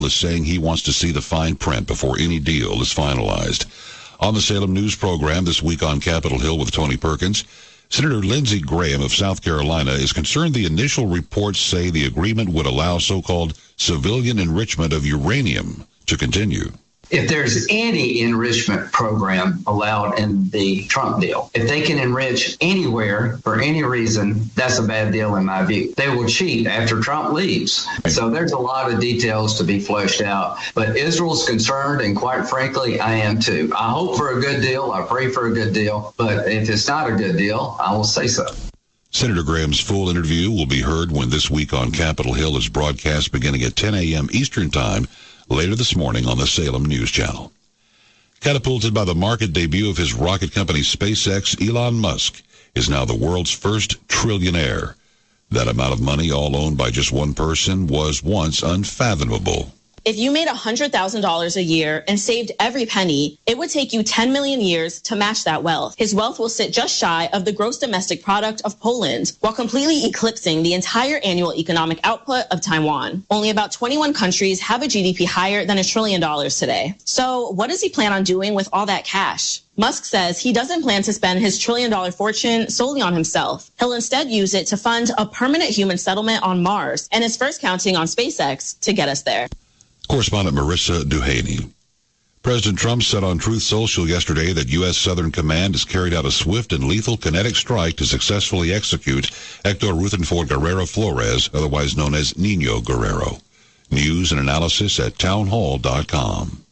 is saying he wants to see the fine print before any deal is finalized. On the Salem News program this week on Capitol Hill with Tony Perkins, Senator Lindsey Graham of South Carolina is concerned the initial reports say the agreement would allow so-called civilian enrichment of uranium to continue. If there's any enrichment program allowed in the Trump deal, if they can enrich anywhere for any reason, that's a bad deal in my view. They will cheat after Trump leaves. So there's a lot of details to be fleshed out. But Israel's concerned, and quite frankly, I am too. I hope for a good deal. I pray for a good deal. But if it's not a good deal, I will say so. Senator Graham's full interview will be heard when This Week on Capitol Hill is broadcast beginning at 10 a.m. Eastern Time later this morning on the Salem News Channel. Catapulted by the market debut of his rocket company SpaceX, Elon Musk is now the world's first trillionaire. That amount of money, all owned by just one person, was once unfathomable. If you made $100,000 a year and saved every penny, it would take you 10 million years to match that wealth. His wealth will sit just shy of the gross domestic product of Poland, while completely eclipsing the entire annual economic output of Taiwan. Only about 21 countries have a GDP higher than $1 trillion today. So what does he plan on doing with all that cash? Musk says he doesn't plan to spend his $1 trillion fortune solely on himself. He'll instead use it to fund a permanent human settlement on Mars, and is first counting on SpaceX to get us there. Correspondent Marissa Duhaney. President Trump said on Truth Social yesterday that U.S. Southern Command has carried out a swift and lethal kinetic strike to successfully execute Hector Rutherford Guerrero Flores, otherwise known as Nino Guerrero. News and analysis at townhall.com.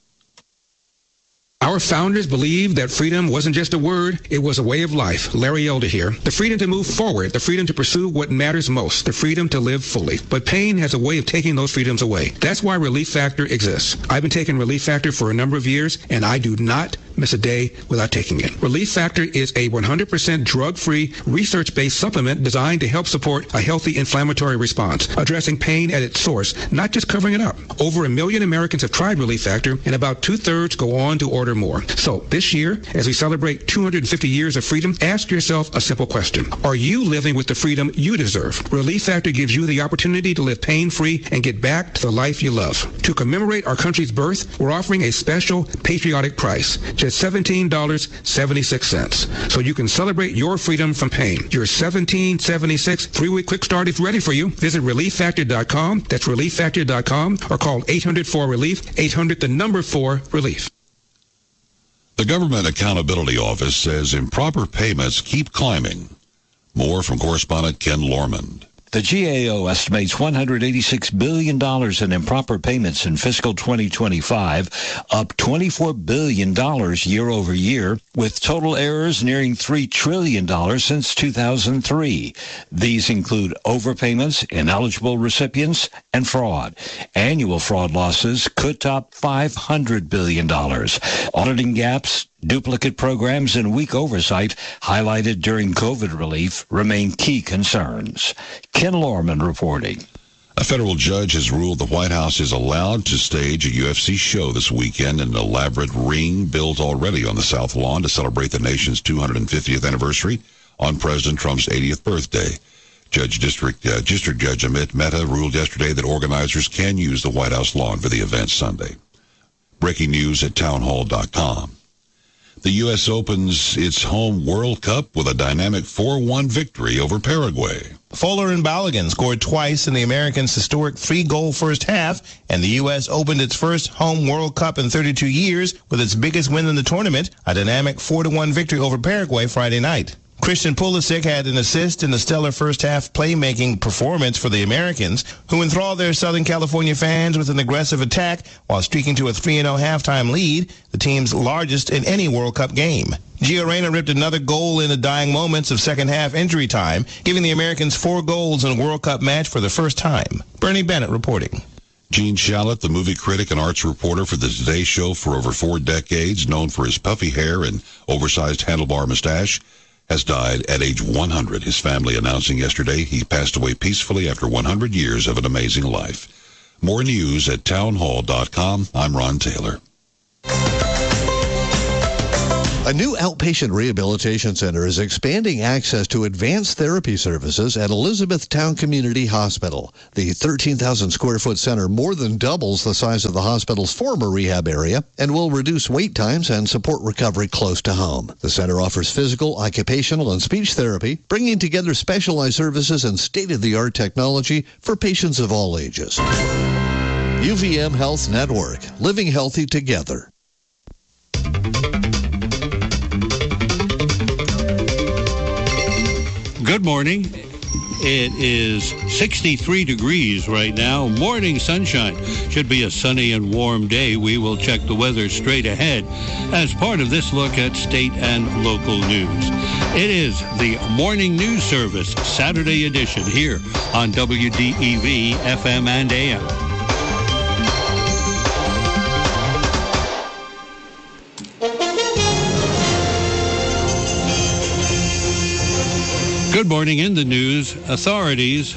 Our founders believed that freedom wasn't just a word, it was a way of life. Larry Elder here. The freedom to move forward, the freedom to pursue what matters most, the freedom to live fully. But pain has a way of taking those freedoms away. That's why Relief Factor exists. I've been taking Relief Factor for a number of years, and I do not miss a day without taking it. Relief Factor is a 100% drug-free, research-based supplement designed to help support a healthy inflammatory response, addressing pain at its source, not just covering it up. Over 1 million Americans have tried Relief Factor, and about 2/3 go on to order more. So this year, as we celebrate 250 years of freedom, ask yourself a simple question. Are you living with the freedom you deserve? Relief Factor gives you the opportunity to live pain-free and get back to the life you love. To commemorate our country's birth, we're offering a special patriotic price, just $17.76. So you can celebrate your freedom from pain. Your $17.76 3-week quick start is ready for you. Visit ReliefFactor.com. That's ReliefFactor.com, or call 800-4-RELIEF, 800-4-RELIEF. The Government Accountability Office says improper payments keep climbing. More from correspondent Ken Lorman. The GAO estimates $186 billion in improper payments in fiscal 2025, up $24 billion year over year, with total errors nearing $3 trillion since 2003. These include overpayments, ineligible recipients, and fraud. Annual fraud losses could top $500 billion. Auditing gaps, duplicate programs, and weak oversight highlighted during COVID relief remain key concerns. Ken Lorman reporting. A federal judge has ruled the White House is allowed to stage a UFC show this weekend in an elaborate ring built already on the South Lawn to celebrate the nation's 250th anniversary on President Trump's 80th birthday. District Judge Amit Mehta ruled yesterday that organizers can use the White House lawn for the event Sunday. Breaking news at townhall.com. The U.S. opens its home World Cup with a dynamic 4-1 victory over Paraguay. Fuller and Balogun scored twice in the Americans' historic 3-goal first half, and the U.S. opened its first home World Cup in 32 years with its biggest win in the tournament, a dynamic 4-1 victory over Paraguay Friday night. Christian Pulisic had an assist in the stellar first-half playmaking performance for the Americans, who enthralled their Southern California fans with an aggressive attack while streaking to a 3-0 halftime lead, the team's largest in any World Cup game. Gio Reyna ripped another goal in the dying moments of second-half injury time, giving the Americans 4 goals in a World Cup match for the first time. Bernie Bennett reporting. Gene Shalit, the movie critic and arts reporter for the Today Show for over 4 decades, known for his puffy hair and oversized handlebar mustache, has died at age 100. His family announcing yesterday he passed away peacefully after 100 years of an amazing life. More news at townhall.com. I'm Ron Taylor. A new outpatient rehabilitation center is expanding access to advanced therapy services at Elizabethtown Community Hospital. The 13,000 square foot center more than doubles the size of the hospital's former rehab area and will reduce wait times and support recovery close to home. The center offers physical, occupational, and speech therapy, bringing together specialized services and state-of-the-art technology for patients of all ages. UVM Health Network, living healthy together. Good morning. It is 63 degrees right now. Morning sunshine. Should be a sunny and warm day. We will check the weather straight ahead as part of this look at state and local news. It is the Morning News Service, Saturday edition, here on WDEV FM and AM. Good morning. In the news, authorities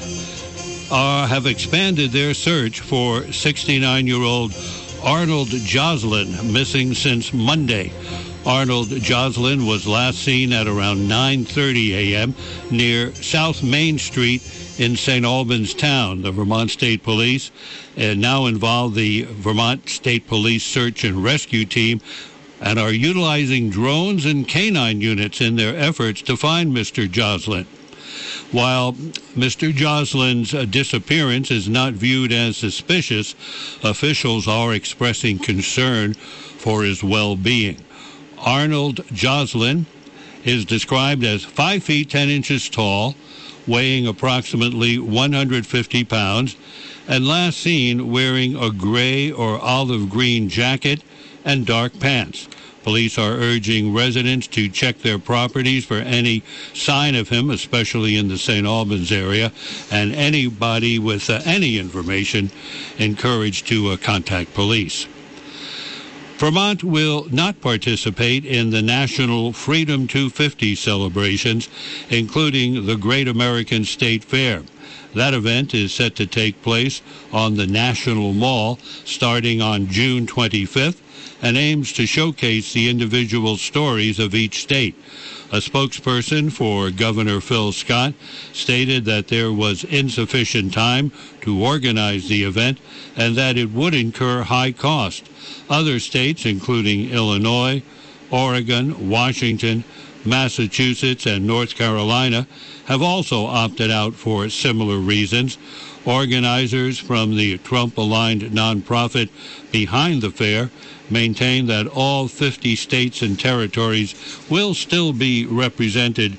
have expanded their search for 69-year-old Arnold Joslin, missing since Monday. Arnold Joslin was last seen at around 9:30 a.m. near South Main Street in St. Albans Town. The Vermont State Police now involve the Vermont State Police Search and Rescue Team and are utilizing drones and canine units in their efforts to find Mr. Joslin. While Mr. Joslin's disappearance is not viewed as suspicious, officials are expressing concern for his well-being. Arnold Joslin is described as 5 feet 10 inches tall, weighing approximately 150 pounds, and last seen wearing a gray or olive green jacket and dark pants. Police are urging residents to check their properties for any sign of him, especially in the St. Albans area, and anybody with any information encouraged to contact police. Vermont will not participate in the National Freedom 250 celebrations, including the Great American State Fair. That event is set to take place on the National Mall starting on June 25th and aims to showcase the individual stories of each state. A spokesperson for Governor Phil Scott stated that there was insufficient time to organize the event and that it would incur high cost. Other states, including Illinois, Oregon, Washington, Massachusetts, and North Carolina, have also opted out for similar reasons. Organizers from the Trump-aligned nonprofit Behind the Fair maintain that all 50 states and territories will still be represented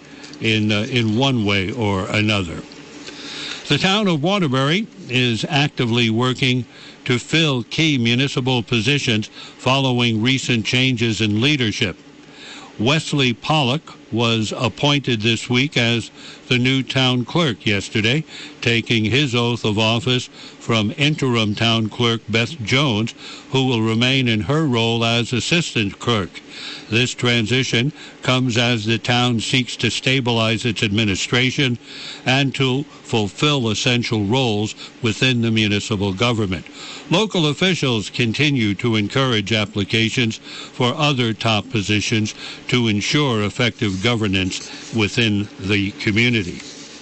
in one way or another. The town of Waterbury is actively working to fill key municipal positions following recent changes in leadership. Wesley Pollock was appointed this week as the new town clerk yesterday, taking his oath of office from interim town clerk Beth Jones, who will remain in her role as assistant clerk. This transition comes as the town seeks to stabilize its administration and to fulfill essential roles within the municipal government. Local officials continue to encourage applications for other top positions to ensure effective governance within the community.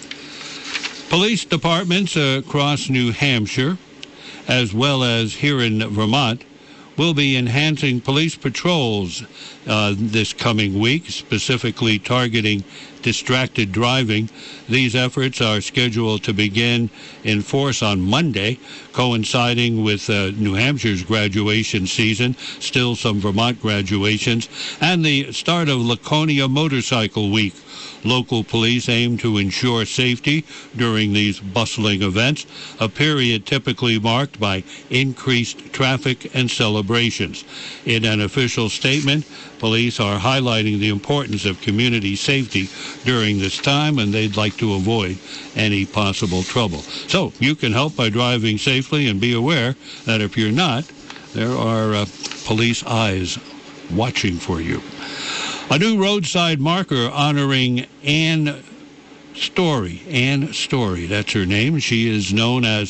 Police departments across New Hampshire, as well as here in Vermont, will be enhancing police patrols this coming week, specifically targeting distracted driving. These efforts are scheduled to begin in force on Monday, coinciding with New Hampshire's graduation season, still some Vermont graduations, and the start of Laconia Motorcycle Week. Local police aim to ensure safety during these bustling events, a period typically marked by increased traffic and celebrations. In an official statement, police are highlighting the importance of community safety during this time, and they'd like to avoid any possible trouble. So you can help by driving safely, and be aware that if you're not, there are police eyes watching for you. A new roadside marker honoring Anne Story. Anne Story, that's her name. She is known as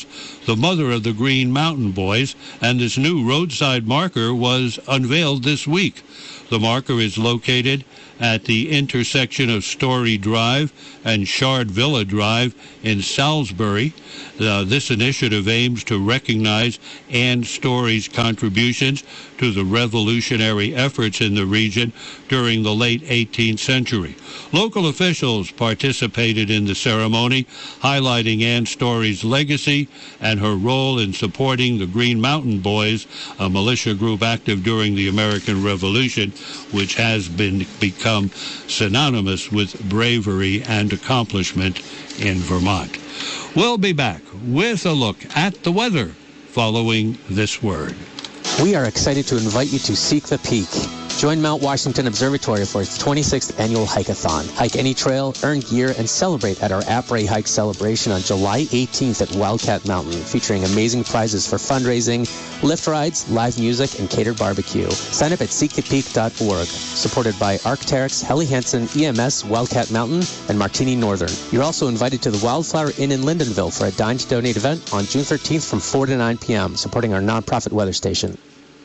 the mother of the Green Mountain Boys, and this new roadside marker was unveiled this week. The marker is located at the intersection of Story Drive and Shard Villa Drive in Salisbury. This initiative aims to recognize Anne Story's contributions to the revolutionary efforts in the region during the late 18th century. Local officials participated in the ceremony, highlighting Anne Story's legacy and her role in supporting the Green Mountain Boys, a militia group active during the American Revolution, which has become synonymous with bravery and accomplishment in Vermont. We'll be back with a look at the weather following this word. We are excited to invite you to Seek the Peak. Join Mount Washington Observatory for its 26th annual hike-a-thon. Hike any trail, earn gear, and celebrate at our Après Hike celebration on July 18th at Wildcat Mountain, featuring amazing prizes for fundraising, lift rides, live music, and catered barbecue. Sign up at seekthepeak.org. Supported by Arc'teryx, Helly Hansen, EMS, Wildcat Mountain, and Martini Northern. You're also invited to the Wildflower Inn in Lyndonville for a Dine to Donate event on June 13th from 4 to 9 p.m., supporting our nonprofit weather station.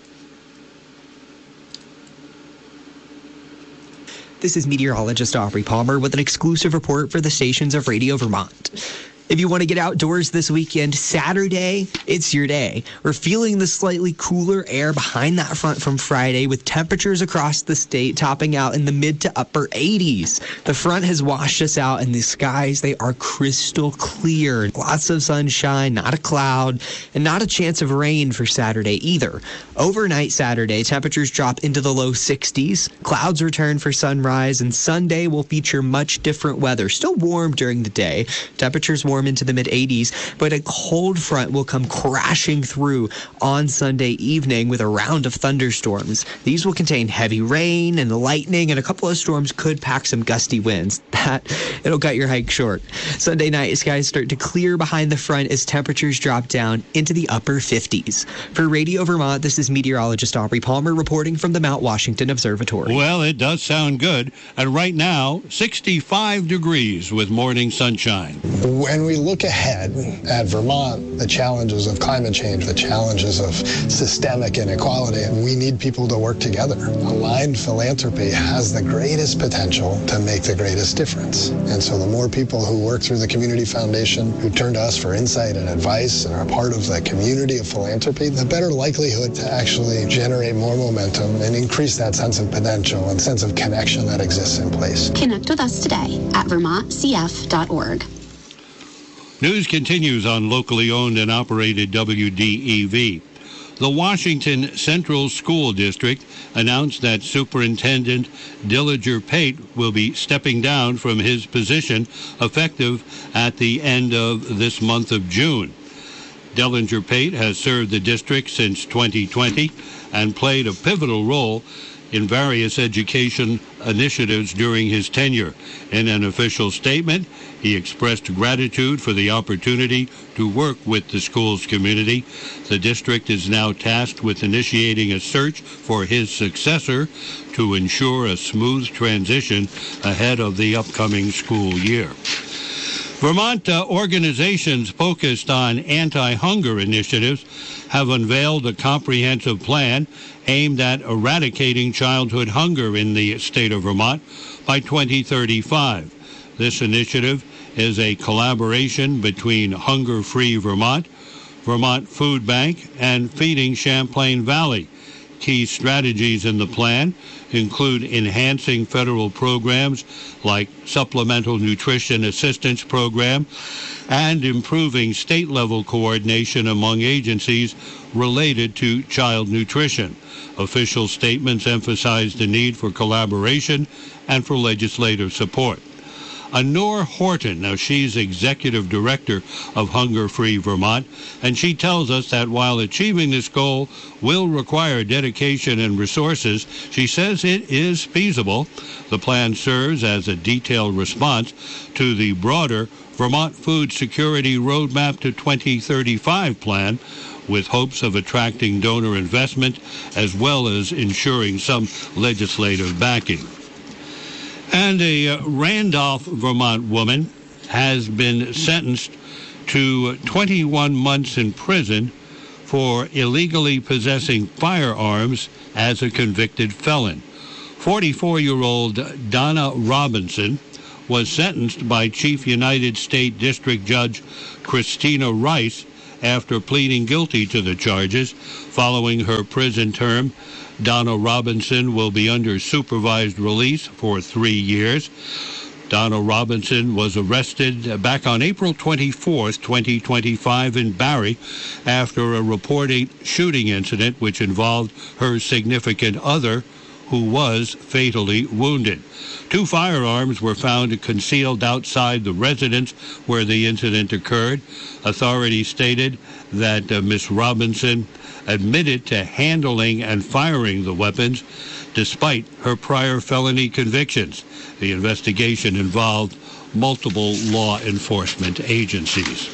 This is meteorologist Aubrey Palmer with an exclusive report for the stations of Radio Vermont. If you want to get outdoors this weekend, Saturday, it's your day. We're feeling the slightly cooler air behind that front from Friday, with temperatures across the state topping out in the mid to upper 80s. The front has washed us out, and the skies, they are crystal clear. Lots of sunshine, not a cloud, and not a chance of rain for Saturday either. Overnight Saturday, temperatures drop into the low 60s. Clouds return for sunrise, and Sunday will feature much different weather. Still warm during the day. Temperatures warm into the mid-80s, but a cold front will come crashing through on Sunday evening with a round of thunderstorms. These will contain heavy rain and lightning, and a couple of storms could pack some gusty winds. It'll cut your hike short. Sunday night, skies start to clear behind the front as temperatures drop down into the upper 50s. For Radio Vermont, this is meteorologist Aubrey Palmer reporting from the Mount Washington Observatory. Well, it does sound good. And right now, 65 degrees with morning sunshine. When we look ahead at Vermont, the challenges of climate change, the challenges of systemic inequality, we need people to work together. Aligned philanthropy has the greatest potential to make the greatest difference. And so the more people who work through the Community Foundation, who turn to us for insight and advice and are part of the community of philanthropy, the better likelihood to actually generate more momentum and increase that sense of potential and sense of connection that exists in place. Connect with us today at vermontcf.org. News continues on locally owned and operated WDEV. The Washington Central School District announced that Superintendent Dillinger Pate will be stepping down from his position effective at the end of this month of June. Dillinger Pate has served the district since 2020 and played a pivotal role in various education initiatives during his tenure. In an official statement, he expressed gratitude for the opportunity to work with the school's community. The district is now tasked with initiating a search for his successor to ensure a smooth transition ahead of the upcoming school year. Vermont organizations focused on anti-hunger initiatives have unveiled a comprehensive plan aimed at eradicating childhood hunger in the state of Vermont by 2035. This initiative is a collaboration between Hunger Free Vermont, Vermont Food Bank, and Feeding Champlain Valley. Key strategies in the plan include enhancing federal programs like Supplemental Nutrition Assistance Program and improving state-level coordination among agencies related to child nutrition. Official statements emphasize the need for collaboration and for legislative support. Honor Horton, now she's executive director of Hunger Free Vermont, and she tells us that while achieving this goal will require dedication and resources, she says it is feasible. The plan serves as a detailed response to the broader Vermont Food Security Roadmap to 2035 plan, with hopes of attracting donor investment as well as ensuring some legislative backing. And a Randolph, Vermont woman has been sentenced to 21 months in prison for illegally possessing firearms as a convicted felon. 44-year-old Donna Robinson was sentenced by Chief United States District Judge Christina Rice after pleading guilty to the charges. Following her prison term, Donna Robinson will be under supervised release for 3 years. Donna Robinson was arrested back on April 24th, 2025 in Barrie after a reported shooting incident which involved her significant other, who was fatally wounded. 2 firearms were found concealed outside the residence where the incident occurred. Authorities stated that Ms. Robinson admitted to handling and firing the weapons despite her prior felony convictions. The investigation involved multiple law enforcement agencies.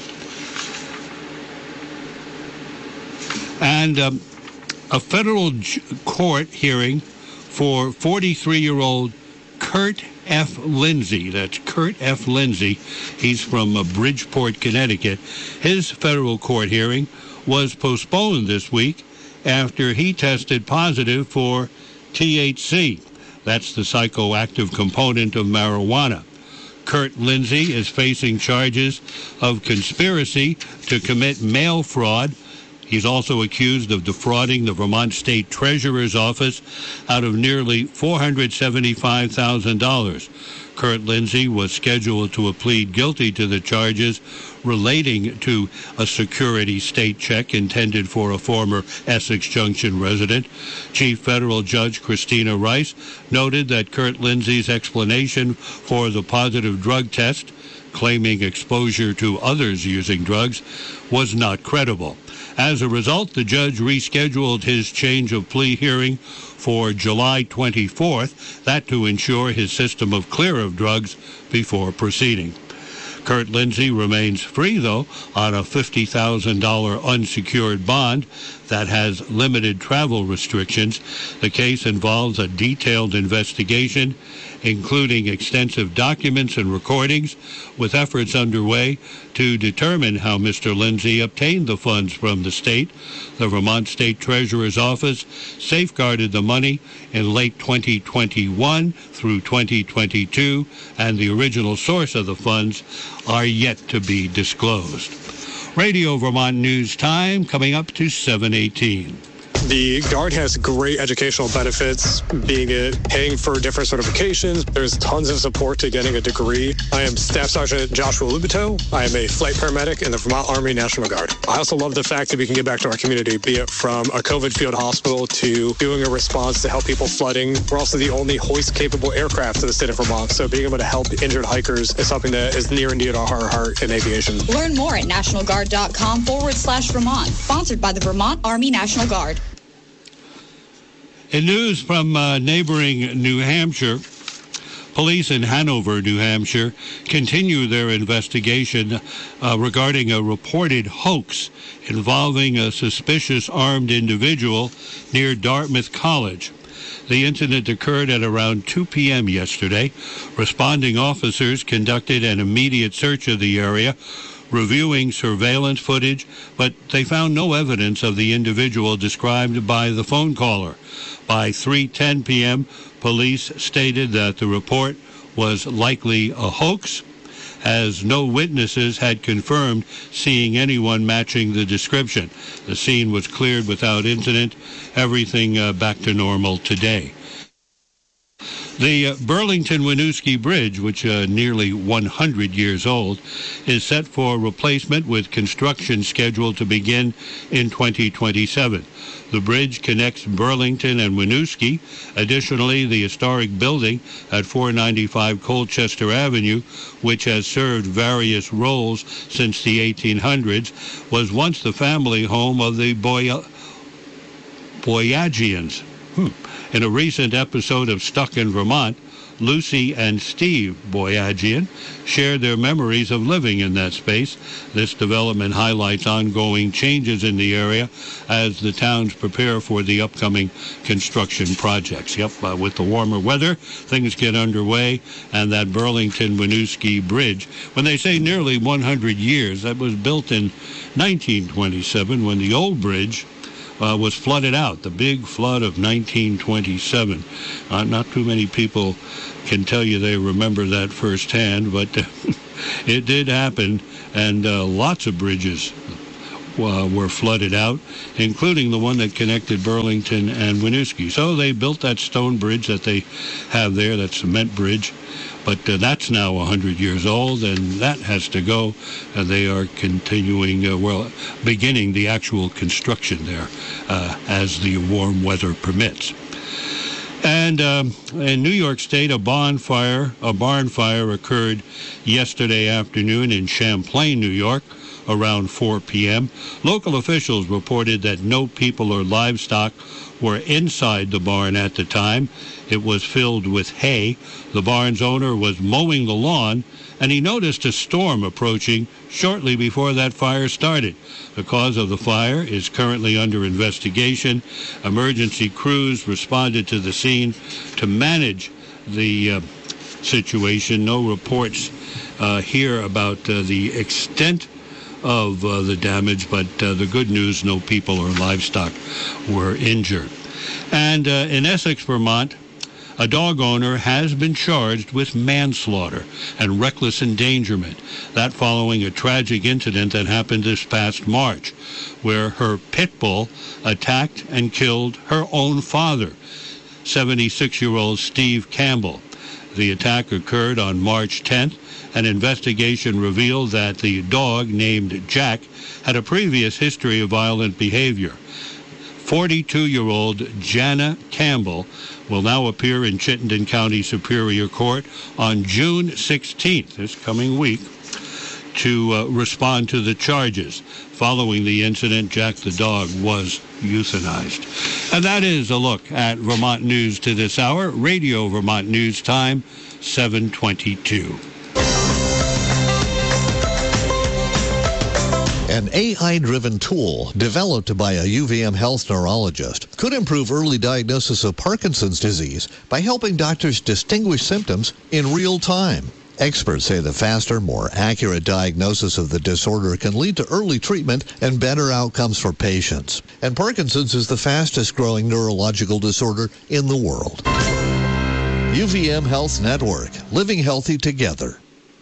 And a federal court hearing for 43-year-old Kurt F. Lindsay. That's Kurt F. Lindsay. He's from Bridgeport, Connecticut. His federal court hearing was postponed this week after he tested positive for THC. That's the psychoactive component of marijuana. Kurt Lindsay is facing charges of conspiracy to commit mail fraud. He's also accused of defrauding the Vermont State Treasurer's Office out of nearly $475,000. Kurt Lindsay was scheduled to plead guilty to the charges relating to a security state check intended for a former Essex Junction resident. Chief Federal Judge Christina Rice noted that Kurt Lindsay's explanation for the positive drug test, claiming exposure to others using drugs, was not credible. As a result, the judge rescheduled his change of plea hearing for July 24th, that to ensure his system of clear of drugs before proceeding. Kurt Lindsay remains free, though, on a $50,000 unsecured bond that has limited travel restrictions. The case involves a detailed investigation, including extensive documents and recordings, with efforts underway to determine how Mr. Lindsay obtained the funds from the state. The Vermont State Treasurer's Office safeguarded the money in late 2021 through 2022, and the original source of the funds are yet to be disclosed. Radio Vermont News Time coming up to 7:18. The Guard has great educational benefits, paying for different certifications. There's tons of support to getting a degree. I am Staff Sergeant Joshua Lubito. I am a flight paramedic in the Vermont Army National Guard. I also love the fact that we can give back to our community, be it from a COVID field hospital to doing a response to help people flooding. We're also the only hoist-capable aircraft in the state of Vermont, so being able to help injured hikers is something that is near and dear to our heart in aviation. Learn more at nationalguard.com/Vermont, sponsored by the Vermont Army National Guard. In news from neighboring New Hampshire, police in Hanover, New Hampshire, continue their investigation regarding a reported hoax involving a suspicious armed individual near Dartmouth College. The incident occurred at around 2 p.m. yesterday. Responding officers conducted an immediate search of the area, reviewing surveillance footage, but they found no evidence of the individual described by the phone caller. By 3:10 p.m., police stated that the report was likely a hoax, as no witnesses had confirmed seeing anyone matching the description. The scene was cleared without incident. Everything back to normal today. The Burlington-Winooski Bridge, which nearly 100 years old, is set for replacement with construction scheduled to begin in 2027. The bridge connects Burlington and Winooski. Additionally, the historic building at 495 Colchester Avenue, which has served various roles since the 1800s, was once the family home of the Boyagians. In a recent episode of Stuck in Vermont, Lucy and Steve Boyajian shared their memories of living in that space. This development highlights ongoing changes in the area as the towns prepare for the upcoming construction projects. With the warmer weather, things get underway, and that Burlington-Winooski Bridge, when they say nearly 100 years, that was built in 1927 when the old bridge was flooded out, the big flood of 1927. Not too many people can tell you they remember that firsthand, but it did happen, and lots of bridges were flooded out, including the one that connected Burlington and Winooski. So they built that stone bridge that they have there, that cement bridge, but that's now 100 years old, and that has to go. They are continuing, beginning the actual construction there as the warm weather permits. And in New York State, a barn fire occurred yesterday afternoon in Champlain, New York, around 4 p.m. Local officials reported that no people or livestock were inside the barn at the time. It was filled with hay. The barn's owner was mowing the lawn, and he noticed a storm approaching shortly before that fire started. The cause of the fire is currently under investigation. Emergency crews responded to the scene to manage the situation. No reports here about the extent of the damage, but the good news, no people or livestock were injured. And in Essex, Vermont, a dog owner has been charged with manslaughter and reckless endangerment. That following a tragic incident that happened this past March, where her pit bull attacked and killed her own father, 76-year-old Steve Campbell. The attack occurred on March 10th. An investigation revealed that the dog, named Jack, had a previous history of violent behavior. 42-year-old Jana Campbell will now appear in Chittenden County Superior Court on June 16th, this coming week, to respond to the charges. Following the incident, Jack the dog was euthanized. And that is a look at Vermont news to this hour. Radio Vermont News Time, 7:22. An AI-driven tool developed by a UVM health neurologist could improve early diagnosis of Parkinson's disease by helping doctors distinguish symptoms in real time. Experts say the faster, more accurate diagnosis of the disorder can lead to early treatment and better outcomes for patients. And Parkinson's is the fastest-growing neurological disorder in the world. UVM Health Network, living healthy together.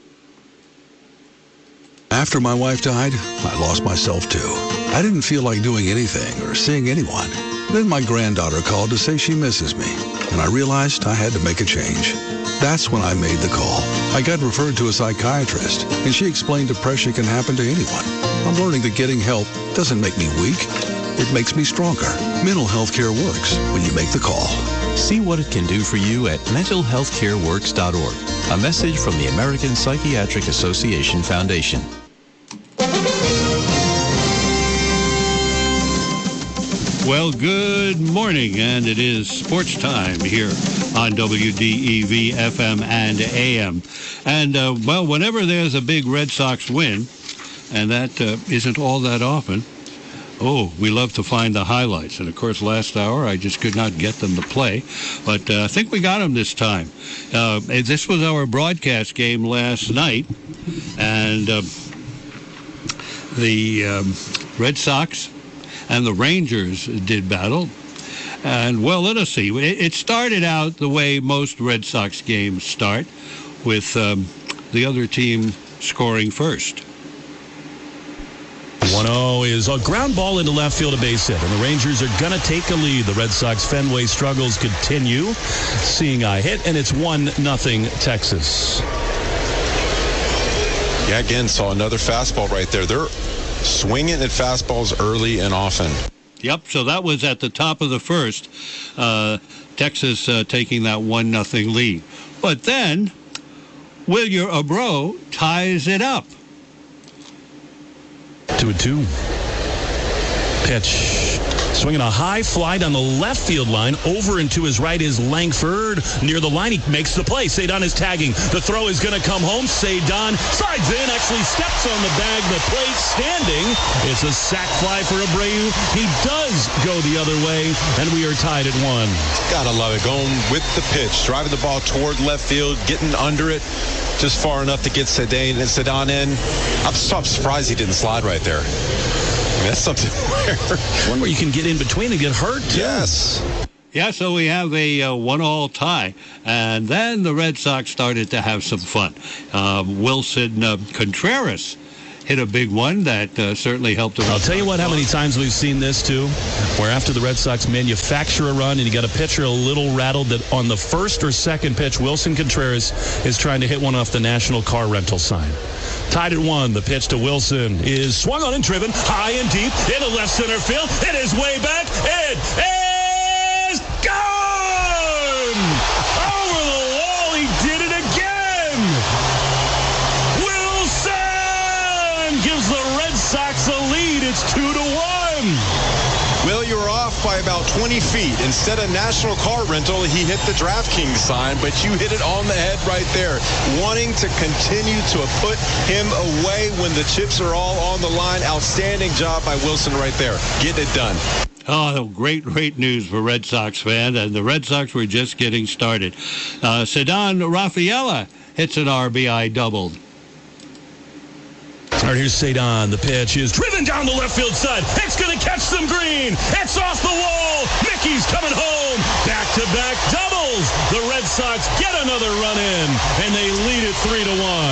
After my wife died, I lost myself too. I didn't feel like doing anything or seeing anyone. Then my granddaughter called to say she misses me, and I realized I had to make a change. That's when I made the call. I got referred to a psychiatrist, and she explained depression can happen to anyone. I'm learning that getting help doesn't make me weak. It makes me stronger. Mental health care works when you make the call. See what it can do for you at mentalhealthcareworks.org. A message from the American Psychiatric Association Foundation. Well, good morning, and it is sports time here on WDEV FM and AM. And, whenever there's a big Red Sox win, and that isn't all that often, we love to find the highlights. And, of course, last hour I just could not get them to play, but I think we got them this time. This was our broadcast game last night, and the Red Sox and the Rangers did battle. And, well, let us see. It started out the way most Red Sox games start, with the other team scoring first. 1-0 is a ground ball into left field, a base hit, and the Rangers are going to take a lead. The Red Sox Fenway struggles continue. Seeing eye hit, and it's 1-0 Texas. Yeah, again, saw another fastball right there. They're swinging at fastballs early and often. Yep, so that was at the top of the first. Texas taking that 1-0 lead. But then, Wilyer Abreu ties it up. 2-2. Pitch. Swinging a high fly down the left field line. Over and to his right is Langford. Near the line, he makes the play. Cedon is tagging. The throw is going to come home. Cedon slides in, actually steps on the bag, the plate, standing. It's a sac fly for Abreu. He does go the other way, and we are tied at 1. Gotta love it. Going with the pitch, driving the ball toward left field, getting under it just far enough to get Cedon in. I'm surprised he didn't slide right there. I mean, that's something one where you can get in between and get hurt, too. Yes. Yeah, so we have a 1-1 tie. And then the Red Sox started to have some fun. Wilson Contreras hit a big one that certainly helped them. I'll tell you what, how many times we've seen this, too, where after the Red Sox manufacture a run and you got a pitcher a little rattled that on the first or second pitch, Wilson Contreras is trying to hit one off the National Car Rental sign. Tied at 1. The pitch to Wilson is swung on and driven high and deep into left center field. It is way back. It is gone! Over the wall. He did it again. Wilson gives the Red Sox a lead. It's 2-1. Will, you were off by about 20 feet. Instead of National Car Rental, he hit the DraftKings sign, but you hit it on the head right there, wanting to continue to put him away when the chips are all on the line. Outstanding job by Wilson right there. Getting it done. Oh, great news for Red Sox fans, and the Red Sox were just getting started. Cedon Rafaela hits an RBI double. All right, here's Cedon. The pitch is driven down the left field side. It's going to catch some green. It's off the wall. Mickey's coming home. Back-to-back doubles. The Red Sox get another run in, and they lead it 3-1.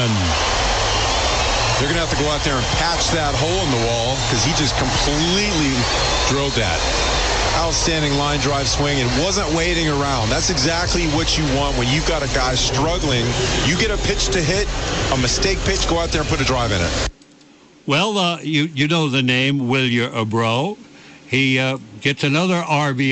They're going to have to go out there and patch that hole in the wall because he just completely drove that. Outstanding line drive swing. It wasn't waiting around. That's exactly what you want when you've got a guy struggling. You get a pitch to hit, a mistake pitch, go out there and put a drive in it. Well, you know the name, Wilyer Abreu. He gets another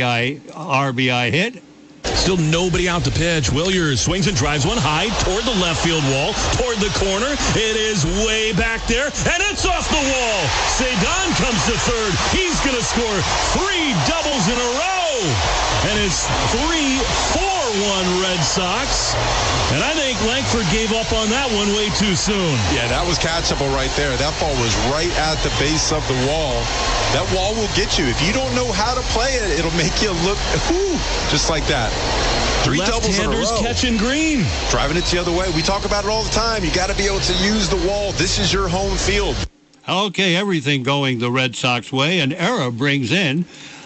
RBI hit. Still nobody out to pitch. Wilyer swings and drives one high toward the left field wall, toward the corner. It is way back there, and it's off the wall. Cedon comes to third. He's going to score 3 doubles in a row, and it's 3-4-1 Red Sox. And I think Langford gave up on that one way too soon. Yeah, that was catchable right there. That ball was right at the base of the wall. That wall will get you. If you don't know how to play it, it'll make you look, just like that. 3 doubles in a row. Catching green. Driving it the other way. We talk about it all the time. You got to be able to use the wall. This is your home field. Okay, everything going the Red Sox way, and Era brings in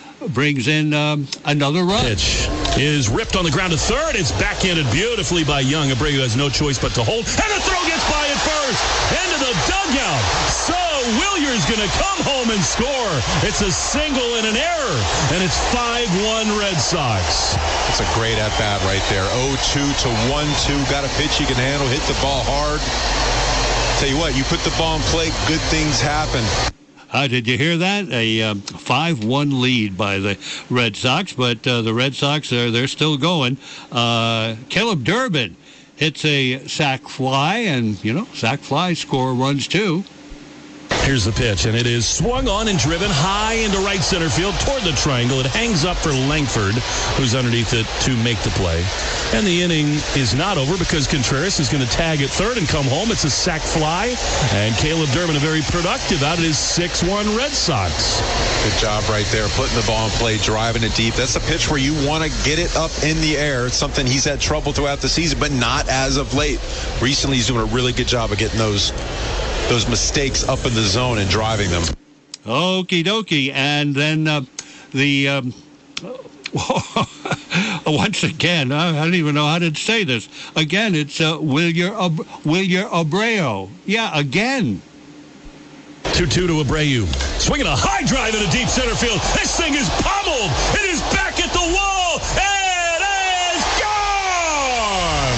another run. Pitch is ripped on the ground to third. It's backhanded beautifully by Young. Abreu has no choice but to hold, and the throw gets by at first. Into the dugout. So Wilyer's going to come home and score. It's a single and an error, and it's 5-1 Red Sox. It's a great at-bat right there. 0-2 to 1-2. Got a pitch you can handle. Hit the ball hard. Tell you what, you put the ball in play, good things happen. Did you hear that? A 5-1 lead by the Red Sox, but the Red Sox, they're still going. Caleb Durbin hits a sac fly, and, sac flies score runs too. Here's the pitch, and it is swung on and driven high into right center field toward the triangle. It hangs up for Langford, who's underneath it to make the play. And the inning is not over because Contreras is going to tag at third and come home. It's a sac fly, and Caleb Durbin, a very productive out. It is 6-1 Red Sox. Good job right there, putting the ball in play, driving it deep. That's a pitch where you want to get it up in the air. It's something he's had trouble throughout the season, but not as of late. Recently, he's doing a really good job of getting those mistakes up in the zone and driving them. Okie dokie. And then once again, I don't even know how to say this. Again, it's Wilyer Abreu. Yeah, again. 2-2 to Abreu. Swinging a high drive into deep center field. This thing is pummeled. It is back at the wall. It is gone.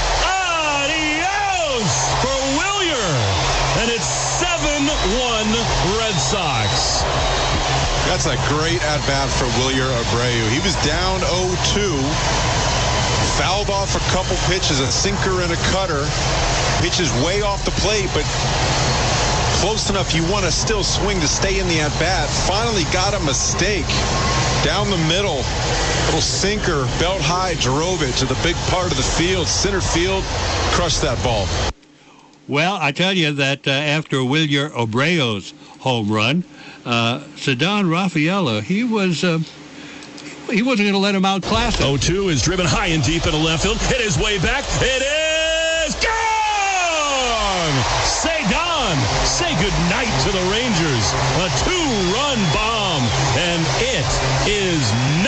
Adios for Wilyer. And it's 7-1 Red Sox. That's a great at-bat for Wilyer Abreu. He was down 0-2. Fouled off a couple pitches, a sinker and a cutter. Pitches way off the plate, but close enough. You want to still swing to stay in the at-bat. Finally got a mistake. Down the middle, little sinker, belt high, drove it to the big part of the field, center field, crushed that ball. Well, I tell you that after Wilyer Obreo's home run, Ceddanne Rafaela, he wasn't going to let him outclass it. 0-2 is driven high and deep into left field. Hit his way back. It is gone! Ceddanne, say goodnight to the Rangers. A 2-run bomb, and it is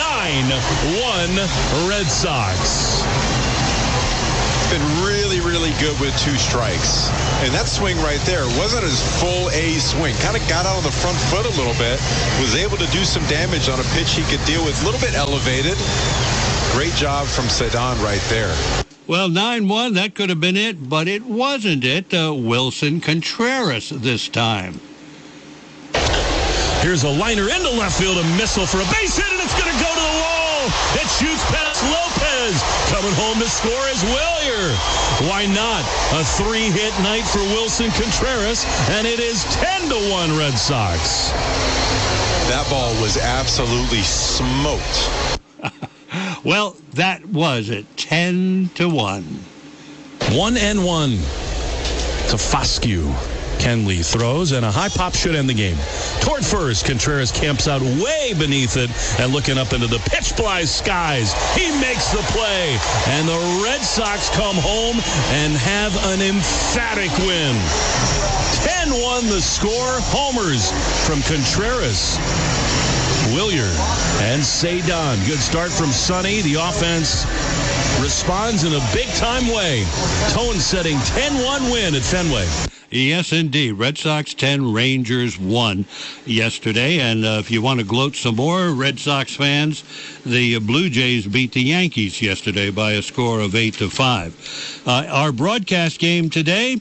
9-1 Red Sox. Been really, really good with 2 strikes. And that swing right there wasn't his full A swing. Kind of got out on the front foot a little bit. Was able to do some damage on a pitch he could deal with. A little bit elevated. Great job from Ceddanne right there. Well, 9-1, that could have been it, but it wasn't it. Wilson Contreras this time. Here's a liner into left field, a missile for a base hit, and it's going to go to the wall. It shoots past Lopez. Coming home to score is Wilyer. Why not? A 3-hit night for Wilson Contreras, and it is 10-1 Red Sox. That ball was absolutely smoked. Well, that was it. 10-1. 1-1 to Foscue. Kenley throws, and a high pop should end the game. Toward first, Contreras camps out way beneath it and looking up into the pitch-black skies. He makes the play, and the Red Sox come home and have an emphatic win. 10-1 the score. Homers from Contreras, Wilyer, and Ceddanne. Good start from Sonny. The offense responds in a big-time way. Tone-setting 10-1 win at Fenway. Yes, indeed. Red Sox 10, Rangers 1 yesterday. And if you want to gloat some more, Red Sox fans, the Blue Jays beat the Yankees yesterday by a score of 8-5. Our broadcast game today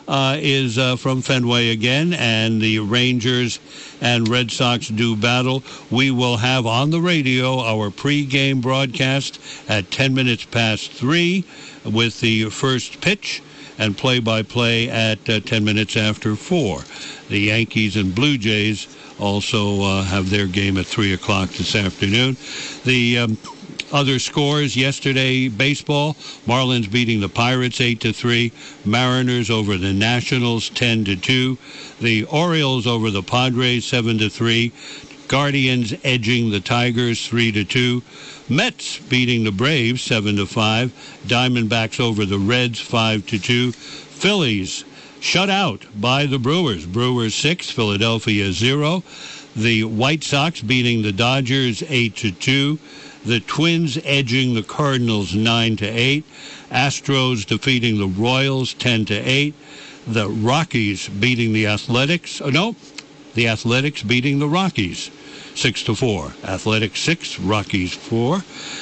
is from Fenway again, and the Rangers and Red Sox do battle. We will have on the radio our pregame broadcast at 10 minutes past 3 with the first pitch, and play-by-play at 10 minutes after 4. The Yankees and Blue Jays also have their game at 3 o'clock this afternoon. The other scores yesterday, baseball, Marlins beating the Pirates 8-3, Mariners over the Nationals 10-2, the Orioles over the Padres 7-3, Guardians edging the Tigers 3-2, Mets beating the Braves 7-5, Diamondbacks over the Reds 5-2, Phillies shut out by the Brewers, Brewers 6, Philadelphia 0, the White Sox beating the Dodgers 8-2, the Twins edging the Cardinals 9-8, Astros defeating the Royals 10-8, the Rockies beating the Athletics, the Athletics beating the Rockies 6-4. Athletics 6, Rockies 4.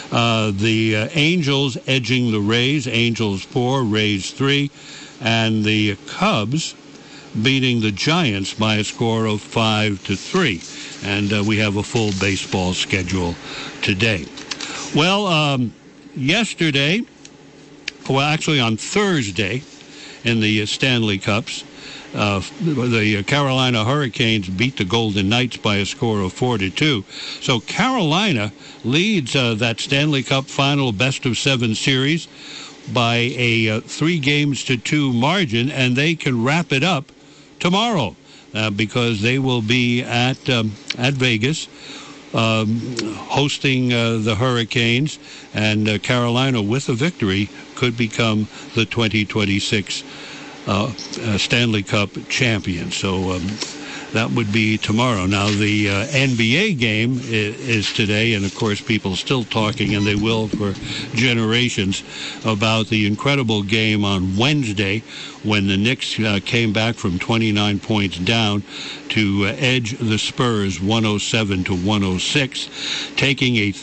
The Angels edging the Rays, Angels 4, Rays 3. And the Cubs beating the Giants by a score of 5-3. And we have a full baseball schedule today. Well, yesterday, actually on Thursday in the Stanley Cups, the Carolina Hurricanes beat the Golden Knights by a score of 4-2. So Carolina leads that Stanley Cup final best-of-7 series by a 3-2 margin, and they can wrap it up tomorrow because they will be at Vegas hosting the Hurricanes, and Carolina, with a victory, could become the 2026 Stanley Cup champion. So that would be tomorrow. Now, the NBA game is today, and of course people still talking, and they will for generations, about the incredible game on Wednesday when the Knicks came back from 29 points down to edge the Spurs 107-106, taking a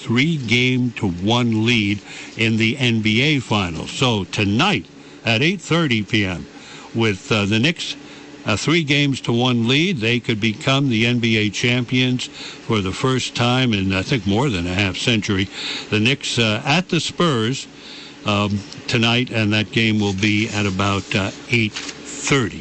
3-1 lead in the NBA Finals. So tonight at 8:30 p.m., with the Knicks a 3-1 lead, they could become the NBA champions for the first time in, I think, more than a half century. The Knicks at the Spurs tonight, and that game will be at about 8:30.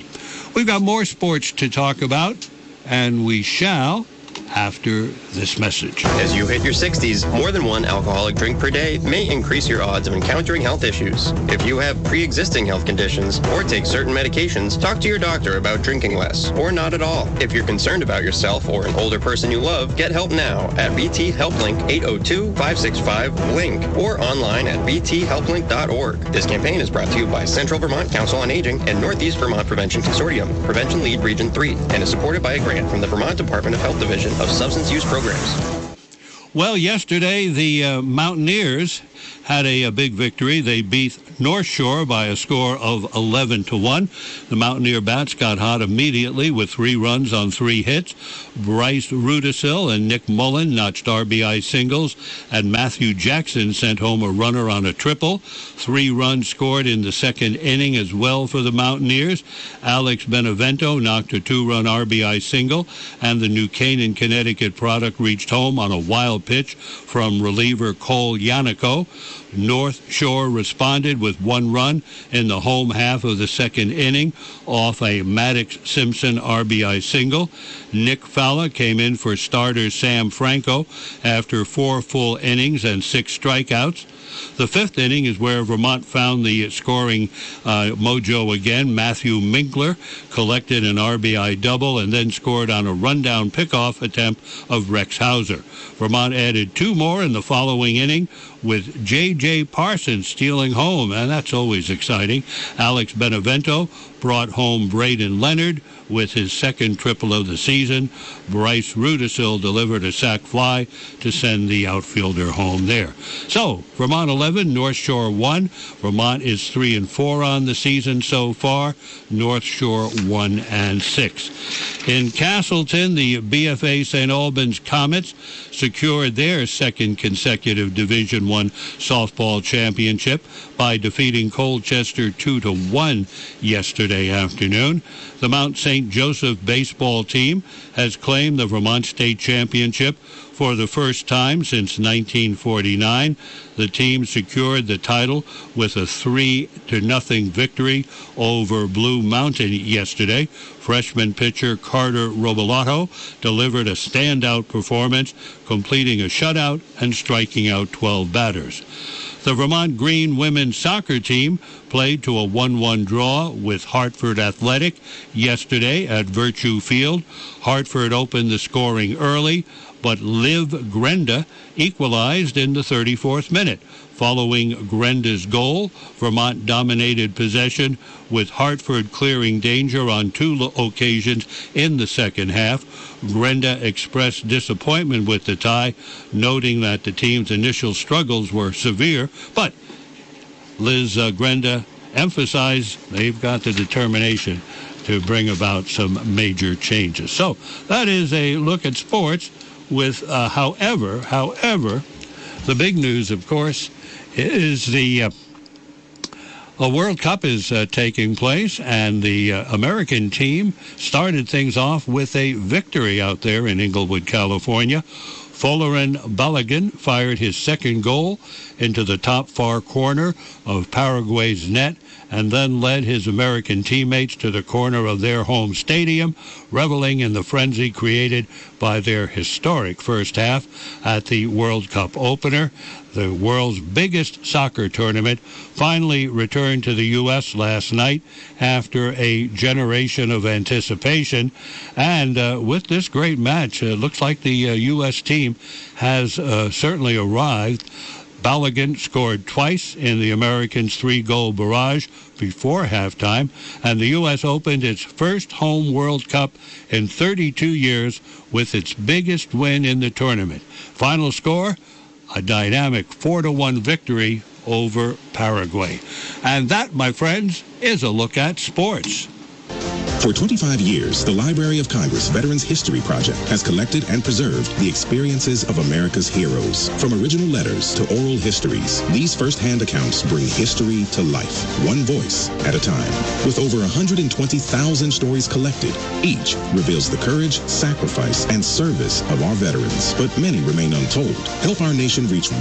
We've got more sports to talk about, and we shall after this message. As you hit your 60s, more than one alcoholic drink per day may increase your odds of encountering health issues. If you have pre-existing health conditions or take certain medications, talk to your doctor about drinking less or not at all. If you're concerned about yourself or an older person you love, get help now at BT HelpLink 802-565-LINK or online at bthelplink.org. This campaign is brought to you by Central Vermont Council on Aging and Northeast Vermont Prevention Consortium, Prevention Lead Region 3, and is supported by a grant from the Vermont Department of Health Division of Substance Use Programs. Well, yesterday the Mountaineers had a big victory. They beat North Shore by a score of 11-1. The Mountaineer Bats got hot immediately with 3 runs on 3 hits. Bryce Rudisill and Nick Mullen notched RBI singles, and Matthew Jackson sent home a runner on a triple. 3 runs scored in the second inning as well for the Mountaineers. Alex Benevento knocked a 2-run RBI single, and the New Canaan, Connecticut product reached home on a wild pitch from reliever Cole Yannico. North Shore responded with 1 run in the home half of the second inning off a Maddox Simpson RBI single. Nick Falla came in for starter Sam Franco after 4 full innings and 6 strikeouts. The 5th inning is where Vermont found the scoring mojo again. Matthew Minkler collected an RBI double and then scored on a rundown pickoff attempt of Rex Hauser. Vermont added 2 more in the following inning with J.J. Parsons stealing home, and that's always exciting. Alex Benevento brought home Braden Leonard with his second triple of the season. Bryce Rudisill delivered a sac fly to send the outfielder home there. So, Vermont 11, North Shore 1. Vermont is 3-4 on the season so far. North Shore 1-6. In Castleton, the BFA St. Albans Comets secured their second consecutive Division I softball championship by defeating Colchester 2-1 yesterday afternoon. The Mount St. Joseph baseball team has claimed the Vermont State Championship for the first time since 1949. The team secured the title with a 3-0 victory over Blue Mountain yesterday. Freshman pitcher Carter Robolato delivered a standout performance, completing a shutout and striking out 12 batters. The Vermont Green women's soccer team played to a 1-1 draw with Hartford Athletic yesterday at Virtue Field. Hartford opened the scoring early, but Liv Grenda equalized in the 34th minute. Following Grenda's goal, Vermont dominated possession with Hartford clearing danger on 2 occasions in the second half. Grenda expressed disappointment with the tie, noting that the team's initial struggles were severe, but Liz Grenda emphasized they've got the determination to bring about some major changes. So that is a look at sports with, however, the big news, of course, is the World Cup is taking place, and the American team started things off with a victory out there in Inglewood, California. Folarin Balogun fired his second goal into the top far corner of Paraguay's net and then led his American teammates to the corner of their home stadium, reveling in the frenzy created by their historic first half at the World Cup opener. The world's biggest soccer tournament finally returned to the U.S. last night after a generation of anticipation. And with this great match, it looks like the U.S. team has certainly arrived. Balogun scored twice in the Americans' 3-goal barrage before halftime, and the U.S. opened its first home World Cup in 32 years with its biggest win in the tournament. Final score, a dynamic 4-1 victory over Paraguay. And that, my friends, is a look at sports. For 25 years, the Library of Congress Veterans History Project has collected and preserved the experiences of America's heroes. From original letters to oral histories, these first-hand accounts bring history to life, one voice at a time. With over 120,000 stories collected, each reveals the courage, sacrifice, and service of our veterans. But many remain untold. Help our nation reach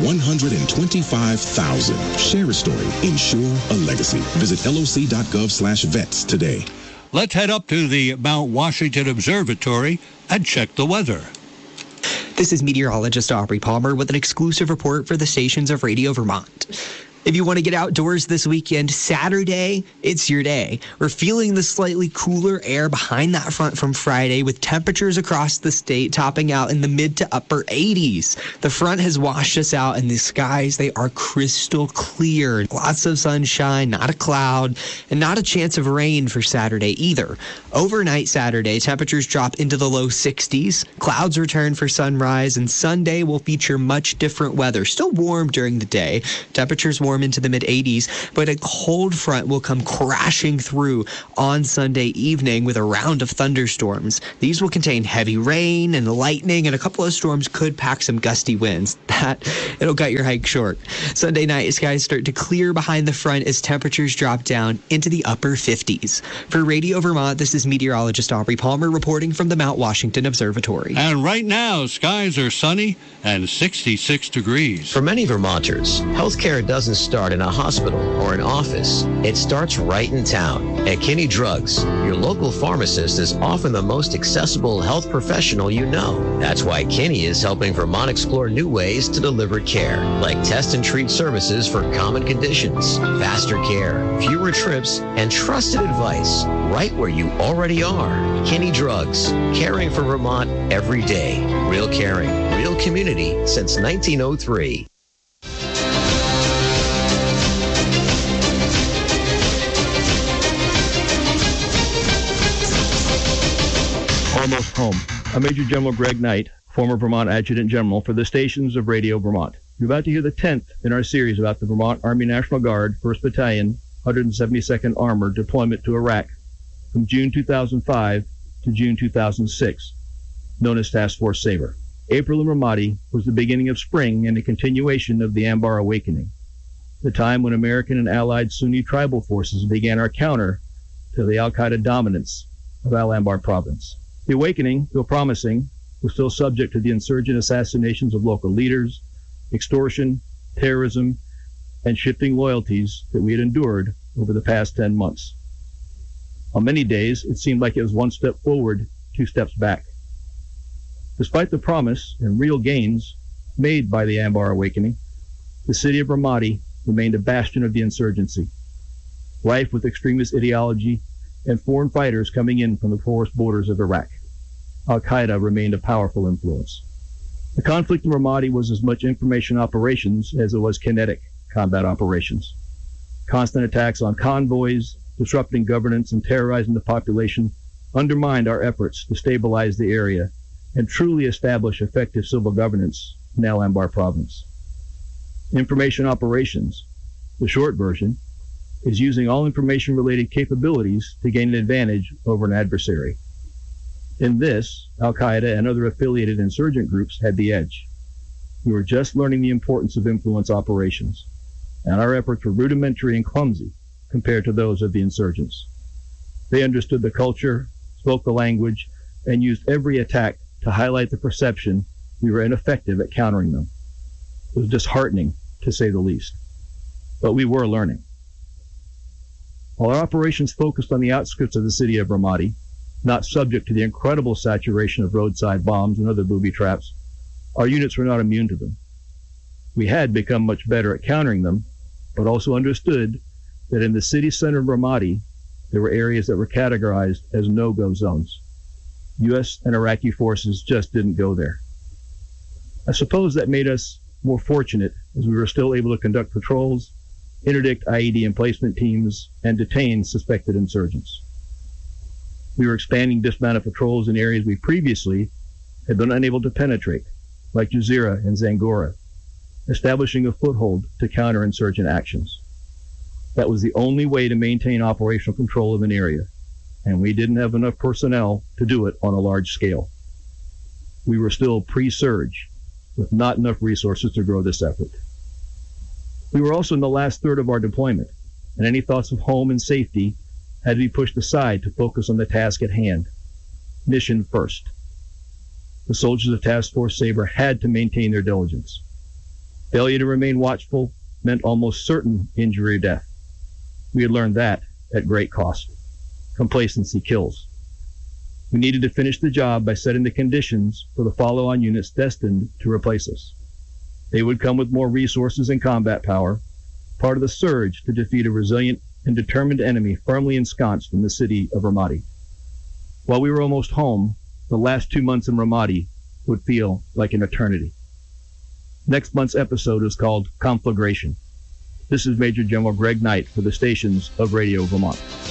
125,000. Share a story. Ensure a legacy. Visit loc.gov/vets today. Let's head up to the Mount Washington Observatory and check the weather. This is meteorologist Aubrey Palmer with an exclusive report for the stations of Radio Vermont. If you want to get outdoors this weekend, Saturday, it's your day. We're feeling the slightly cooler air behind that front from Friday, with temperatures across the state topping out in the mid to upper 80s. The front has washed us out, and the skies, they are crystal clear. Lots of sunshine, not a cloud, and not a chance of rain for Saturday either. Overnight Saturday, temperatures drop into the low 60s. Clouds return for sunrise, and Sunday will feature much different weather. Still warm during the day. Temperatures warm into the mid-80s, but a cold front will come crashing through on Sunday evening with a round of thunderstorms. These will contain heavy rain and lightning, and a couple of storms could pack some gusty winds. It'll cut your hike short. Sunday night, skies start to clear behind the front as temperatures drop down into the upper 50s. For Radio Vermont, this is meteorologist Aubrey Palmer reporting from the Mount Washington Observatory. And right now, skies are sunny and 66 degrees. For many Vermonters, healthcare doesn't start in a hospital or an office. It starts right in town. At Kinney Drugs, your local pharmacist is often the most accessible health professional you know. That's why Kinney is helping Vermont explore new ways to deliver care, like test and treat services for common conditions, faster care, fewer trips, and trusted advice right where you already are. Kinney Drugs, caring for Vermont every day. Real caring, real community since 1903. Almost Home. I'm Major General Greg Knight, former Vermont Adjutant General for the stations of Radio Vermont. You're about to hear the 10th in our series about the Vermont Army National Guard, 1st Battalion, 172nd Armored deployment to Iraq from June 2005 to June 2006, known as Task Force Sabre. April in Ramadi was the beginning of spring and a continuation of the Anbar Awakening, the time when American and allied Sunni tribal forces began our counter to the al-Qaeda dominance of Al-Anbar province. The awakening, though promising, was still subject to the insurgent assassinations of local leaders, extortion, terrorism, and shifting loyalties that we had endured over the past 10 months. On many days, it seemed like it was one step forward, 2 steps back. Despite the promise and real gains made by the Anbar Awakening, the city of Ramadi remained a bastion of the insurgency, rife with extremist ideology and foreign fighters coming in from the porous borders of Iraq. Al-Qaeda remained a powerful influence. The conflict in Ramadi was as much information operations as it was kinetic combat operations. Constant attacks on convoys, disrupting governance and terrorizing the population undermined our efforts to stabilize the area and truly establish effective civil governance in Al-Anbar province. Information operations, the short version, is using all information-related capabilities to gain an advantage over an adversary. In this, Al-Qaeda and other affiliated insurgent groups had the edge. We were just learning the importance of influence operations, and our efforts were rudimentary and clumsy compared to those of the insurgents. They understood the culture, spoke the language, and used every attack to highlight the perception we were ineffective at countering them. It was disheartening, to say the least. But we were learning. While our operations focused on the outskirts of the city of Ramadi, not subject to the incredible saturation of roadside bombs and other booby traps, our units were not immune to them. We had become much better at countering them, but also understood that in the city center of Ramadi, there were areas that were categorized as no-go zones. U.S. and Iraqi forces just didn't go there. I suppose that made us more fortunate, as we were still able to conduct patrols, interdict IED emplacement teams, and detain suspected insurgents. We were expanding dismounted patrols in areas we previously had been unable to penetrate, like Jazeera and Zangora, establishing a foothold to counter insurgent actions. That was the only way to maintain operational control of an area, and we didn't have enough personnel to do it on a large scale. We were still pre-surge, with not enough resources to grow this effort. We were also in the last third of our deployment, and any thoughts of home and safety had to be pushed aside to focus on the task at hand. Mission first. The soldiers of Task Force Sabre had to maintain their diligence. Failure to remain watchful meant almost certain injury or death. We had learned that at great cost. Complacency kills. We needed to finish the job by setting the conditions for the follow-on units destined to replace us. They would come with more resources and combat power, part of the surge to defeat a resilient and determined enemy firmly ensconced in the city of Ramadi. While we were almost home, the last 2 months in Ramadi would feel like an eternity. Next month's episode is called Conflagration. This is Major General Greg Knight for the stations of Radio Vermont.